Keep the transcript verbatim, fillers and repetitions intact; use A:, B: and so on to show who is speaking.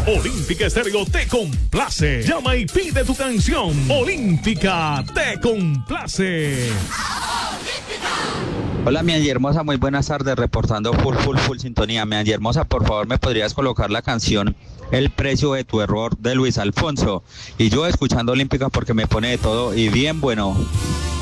A: Olímpica Estéreo te complace. Llama y pide tu canción. Olímpica te complace.
B: Hola, mi Angie hermosa, muy buenas tardes, reportando full, full, full sintonía. Mi Angie hermosa, por favor, ¿me podrías colocar la canción El precio de tu error de Luis Alfonso? Y yo escuchando Olímpica porque me pone de todo y bien bueno.